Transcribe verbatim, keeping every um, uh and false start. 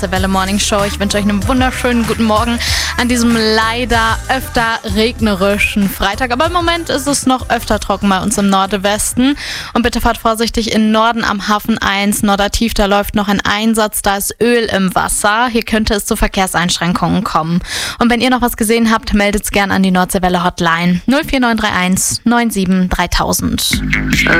Nordseewelle Morning Show. Ich wünsche euch einen wunderschönen guten Morgen an diesem leider öfter regnerischen Freitag. Aber im Moment ist es noch öfter trocken bei uns im Nordwesten. Und bitte fahrt vorsichtig in Norden am Hafen eins, Nordertief, da läuft noch ein Einsatz, da ist Öl im Wasser. Hier könnte es zu Verkehrseinschränkungen kommen. Und wenn ihr noch was gesehen habt, meldet es gern an die Nordseewelle Hotline null vier neun drei eins neun sieben dreitausend.